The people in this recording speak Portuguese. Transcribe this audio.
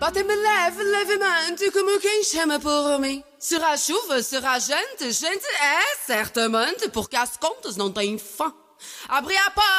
Bate-me levemente como quem chama por mim. Será chuva, será gente, gente é certamente, porque as contas não têm fim. Abre a porta.